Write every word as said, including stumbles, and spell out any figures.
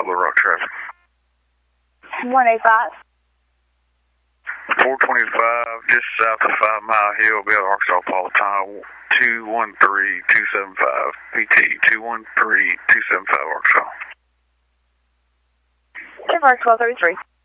Little Rock traffic. one eight five. four twenty-five, just south of Five Mile Hill, Bell, Arkansas, Paul time, two one three two seven five, P T two one three two seven five, Arkansas. Denver twelve thirty-three.